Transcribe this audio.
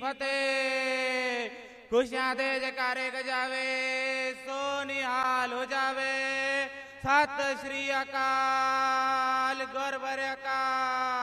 ਫਤਿਹ। ਖੁਸ਼ੀਆਂ ਦੇ ਜੈਕਾਰੇ ਗਜਾਵੇ, ਸੋ ਨਿਹਾਲ ਹੋ ਜਾਵੇ। ਸਤਿ ਸ਼੍ਰੀ ਅਕਾਲ। ਗੁਰ ਵਰਿਆ ਅਕਾਲ।